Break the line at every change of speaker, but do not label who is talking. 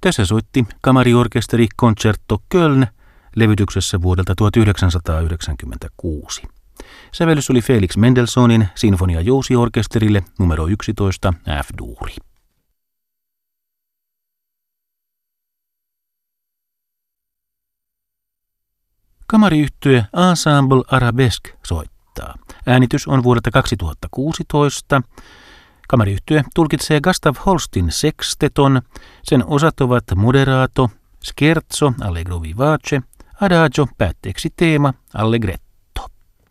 Tässä soitti kamariorkesteri Concerto Köln levytyksessä vuodelta 1996. Sävellys oli Felix Mendelssohnin Sinfonia Jousiorkesterille numero 11 F-duuri. Kamariyhtye Ensemble Arabesque soittaa. Äänitys on vuodelta 2016. Kamariyhtye tulkitsee Gustav Holstin seksteton. Sen osat ovat moderato, scherzo, allegro vivace, adagio, päätteeksi teema, allegretto.